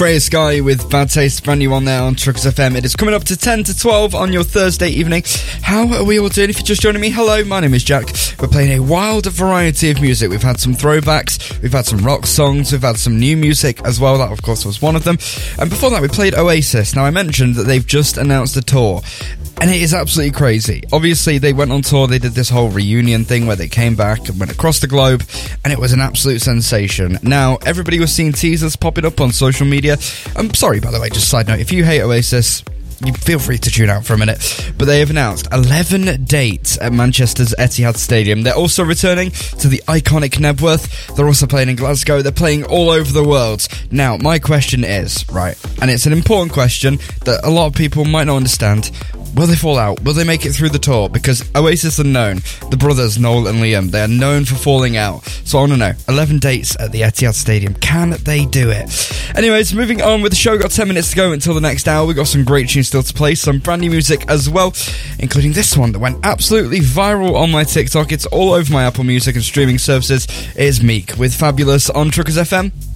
Freya Sky with Bad Taste, brand new on there on Truckers FM. It is coming up to 10 to 12 on your Thursday evening. How are we all doing? If you're just joining me, hello, my name is Jack. We're playing a wild variety of music. We've had some throwbacks, we've had some rock songs, we've had some new music as well. That, of course, was one of them. And before that, we played Oasis. Now, I mentioned that they've just announced a tour, and it is absolutely crazy. Obviously, they went on tour, they did this whole reunion thing where they came back and went across the globe, and it was an absolute sensation. Now, everybody was seeing teasers popping up on social media. I'm sorry, by the way, just side note, if you hate Oasis, you feel free to tune out for a minute. But they have announced 11 dates at Manchester's Etihad Stadium. They're also returning to the iconic Knebworth. They're also playing in Glasgow. They're playing all over the world. Now, my question is, right, and it's an important question that a lot of people might not understand. Will they fall out? Will they make it through the tour? Because Oasis are known, the brothers Noel and Liam, they are known for falling out. So I want to know, 11 dates at the Etihad Stadium, can they do it? Anyways, moving on with the show, got 10 minutes to go until the next hour. We've got some great tunes still to play, some brand new music as well, including this one that went absolutely viral on my TikTok. It's all over my Apple Music and streaming services. It is Meek with Fabulous on Truckers FM.